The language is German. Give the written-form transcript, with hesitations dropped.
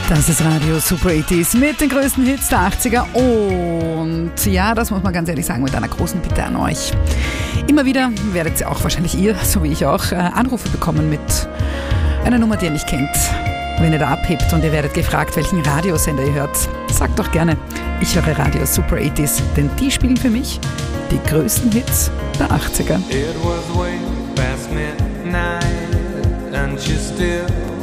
Das ist Radio Super 80s mit den größten Hits der 80er und ja, das muss man ganz ehrlich sagen, mit einer großen Bitte an euch. Immer wieder werdet ihr auch, wahrscheinlich ihr, so wie ich auch, Anrufe bekommen mit einer Nummer, die ihr nicht kennt. Wenn ihr da abhebt und ihr werdet gefragt, welchen Radiosender ihr hört, sagt doch gerne, ich höre Radio Super 80s, denn die spielen für mich die größten Hits der 80er. It was way past midnight and she still